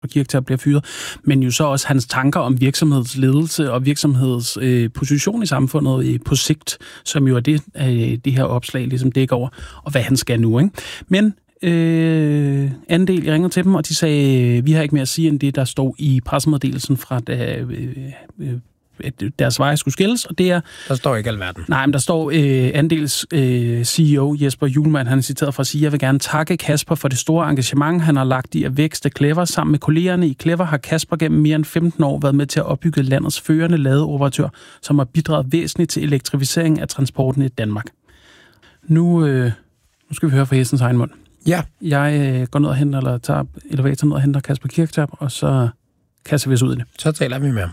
Kirketerp bliver fyret, men jo så også hans tanker om virksomhedsledelse og virksomheds position i samfundet på sigt, som jo er det her opslag ligesom dækker over, og hvad han skal nu, ikke? Men Andel, jeg ringede til dem, og de sagde, vi har ikke mere at sige end det, der stod i pressemeddelelsen fra deres veje skulle skilles, og det er... Der står ikke alverden. Nej, men der står Andels CEO Jesper Hjulmand, han er citeret for at sige, jeg vil gerne takke Kasper for det store engagement, han har lagt i at vækste Clever. Sammen med kollegerne i Clever har Kasper gennem mere end 15 år været med til at opbygge landets førende ladeoperatør, som har bidraget væsentligt til elektrificering af transporten i Danmark. Nu skal vi høre fra hestens egen mund. Ja. Jeg går ned og henter, eller tager elevatoren ned og henter Kasper Kirketerp, og så kaster vi os ud i det. Så taler vi med ham.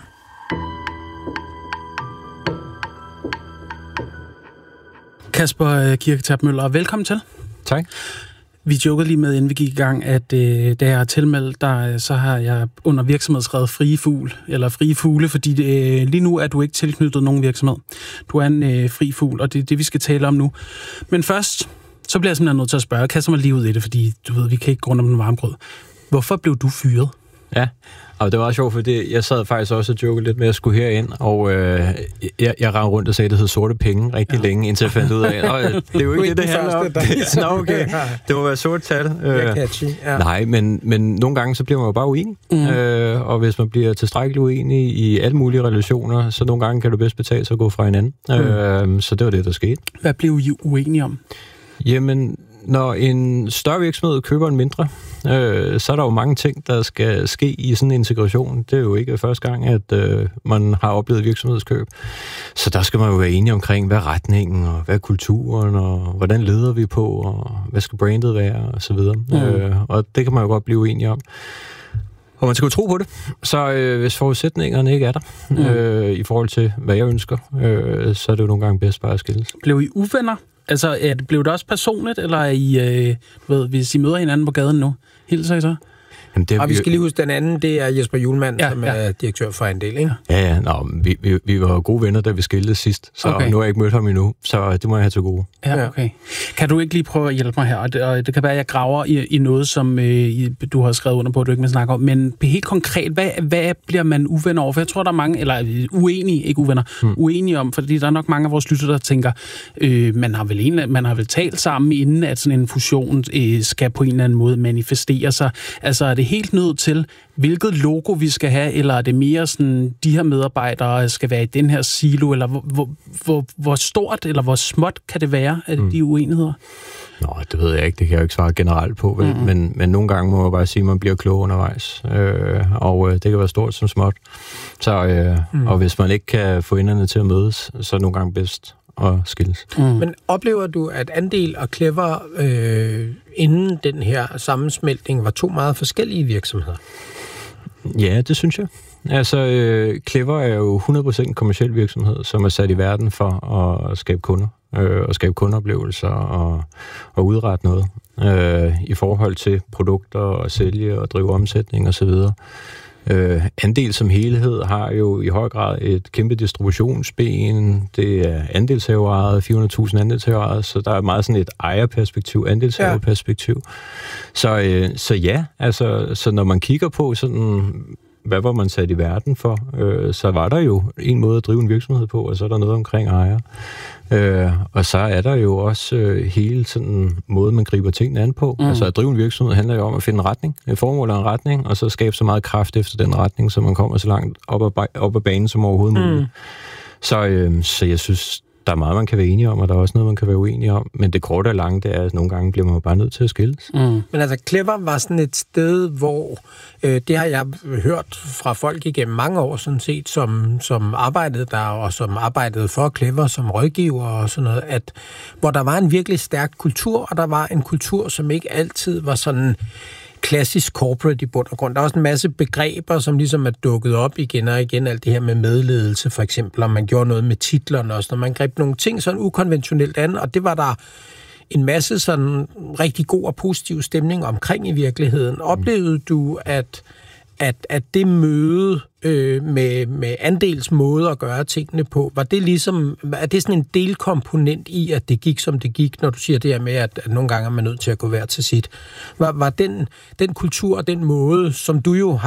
Kasper Kirketerp Møller, velkommen til. Tak. Vi jokede lige med, inden vi gik i gang, at da jeg har tilmeldt dig, så har jeg under virksomhed skrevet frie fugle, fordi lige nu er du ikke tilknyttet nogen virksomhed. Du er en fri fugl, og det er det, vi skal tale om nu. Men først, så bliver jeg simpelthen nødt til at spørge, kaster mig lige ud i det, fordi du ved, vi kan ikke gå rundt om den varme grød. Hvorfor blev du fyret? Ja, og det var sjovt, fordi jeg sad faktisk også og jokede lidt med at skulle herind, og jeg rendte rundt og sagde, at det hed sorte penge rigtig længe, indtil jeg fandt ud af, at det er jo ikke det handler om. Nå, okay. Det må være sort tal. Nej, men nogle gange så bliver man jo bare uenig, og hvis man bliver tilstrækkeligt uenig i alle mulige relationer, så nogle gange kan du bedst betale sig at gå fra hinanden. Så det var det, der skete. Hvad blev I uenige om? Jamen, når en større virksomhed køber en mindre, så er der jo mange ting, der skal ske i sådan en integration. Det er jo ikke første gang, at man har oplevet virksomhedskøb. Så der skal man jo være enige omkring, hvad er retningen, og hvad er kulturen, og hvordan leder vi på, og hvad skal brandet være, og så videre. Og det kan man jo godt blive uenige om. Og man skal jo tro på det. Så hvis forudsætningerne ikke er der, i forhold til, hvad jeg ønsker, så er det jo nogle gange bedst bare at skilles. Blev I uvenner? Altså, blev det også personligt, eller er I, hvis I møder hinanden på gaden nu, hilser I så? Jamen, og vi skal lige huske, den anden, det er Jesper Hjulmand, som er direktør for Andel, ikke? Ja. Vi var gode venner, da vi skiltes sidst, så nu har jeg ikke mødt ham endnu, så det må jeg have til gode. Ja, okay. Kan du ikke lige prøve at hjælpe mig her? Og det kan være, at jeg graver i noget, som du har skrevet under på, at du ikke vil snakke om, men helt konkret, hvad bliver man uvenner over? For jeg tror, der er mange, eller uenige, ikke uvenner, uenige om, fordi der er nok mange af vores lyttere, der tænker, man har vel talt sammen, inden at sådan en fusion skal på en eller anden måde manifestere sig. Altså, er det helt nødt til, hvilket logo vi skal have, eller er det mere sådan, de her medarbejdere skal være i den her silo, eller hvor stort eller hvor småt kan det være, at de uenigheder? Nå, det ved jeg ikke. Det kan jeg jo ikke svare generelt på, vel? Men nogle gange må jeg bare sige, at man bliver klog undervejs. Og det kan være stort som småt. Så, og hvis man ikke kan få enderne til at mødes, så er det nogle gange bedst og skilles. Men oplever du, at Andel og Clever inden den her sammensmeltning var to meget forskellige virksomheder? Ja, det synes jeg. Altså, Clever er jo 100% en kommerciel virksomhed, som er sat i verden for at skabe kunder, og skabe kundeoplevelser og udrette noget i forhold til produkter og sælge og drive omsætning osv. Andel som helhed har jo i høj grad et kæmpe distributionsben. Det er andelshaverejet, 400.000 andelshaverejet, så der er meget sådan et ejerperspektiv, andelshaverperspektiv. Så ja, altså, så når man kigger på sådan, hvad var man sat i verden for, så var der jo en måde at drive en virksomhed på, og så er der noget omkring ejer. Og så er der jo også hele sådan måde, man griber tingene an på. Altså at drive en virksomhed handler jo om at finde en retning, et formål og en retning, og så skabe så meget kraft efter den retning, så man kommer så langt op ad banen som overhovedet muligt. Så jeg synes, der er meget, man kan være enige om, og der er også noget, man kan være uenige om. Men det korte og lange, det er, at nogle gange bliver man jo bare nødt til at skilles. Men altså, Clever var sådan et sted, hvor det har jeg hørt fra folk igennem mange år, sådan set, som arbejdede der, og som arbejdede for Clever som rådgiver og sådan noget, at hvor der var en virkelig stærk kultur, og der var en kultur, som ikke altid var sådan klassisk corporate i bund og grund. Der er også en masse begreber, som ligesom er dukket op igen og igen. Alt det her med medledelse, for eksempel, og man gjorde noget med titlerne også, når man greb nogle ting sådan ukonventionelt an, og det var der en masse sådan rigtig god og positiv stemning omkring i virkeligheden. Oplevede du, at det møde med Andels måde at gøre tingene på, var det ligesom, er det sådan en delkomponent i, at det gik, som det gik, når du siger det her med, at nogle gange er man nødt til at gå hver til sit? Var den kultur og den måde, som du jo